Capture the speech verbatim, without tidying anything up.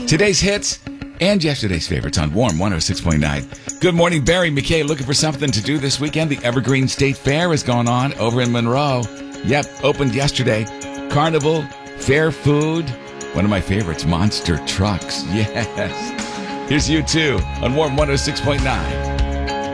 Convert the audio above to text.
Today's hits and yesterday's favorites on Warm one oh six point nine. Good morning, Barry McKay. Looking for something to do this weekend? The Evergreen State Fair is going on over in Monroe. Yep, opened yesterday. Carnival, fair food. One of my favorites, monster trucks. Yes. Here's U two on Warm one oh six point nine.